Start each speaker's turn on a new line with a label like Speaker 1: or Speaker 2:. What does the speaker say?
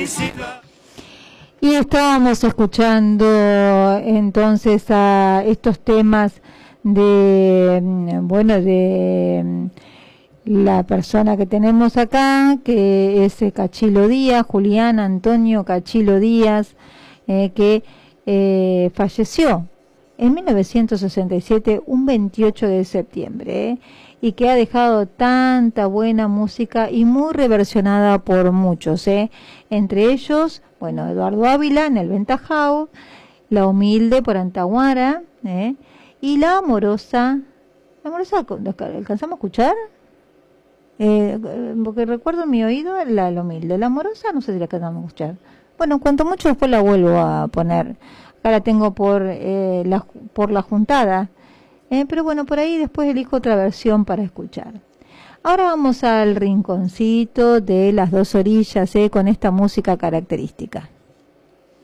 Speaker 1: Y estábamos escuchando entonces a estos temas de, bueno, de la persona que tenemos acá, que es Cachilo Díaz, Julián Antonio Cachilo Díaz, que falleció en 1967, un 28 de septiembre, y que ha dejado tanta buena música y muy reversionada por muchos, entre ellos, bueno, Eduardo Ávila en el Ventajao, La Humilde por Antaguara, y La Amorosa, ¿la alcanzamos a escuchar? Porque recuerdo en mi oído la Humilde, La Amorosa no sé si la alcanzamos a escuchar. Bueno, cuanto mucho después la vuelvo a poner. Acá la tengo por la juntada. Pero bueno, por ahí después elijo otra versión para escuchar. Ahora vamos al rinconcito de las dos orillas, con esta música característica.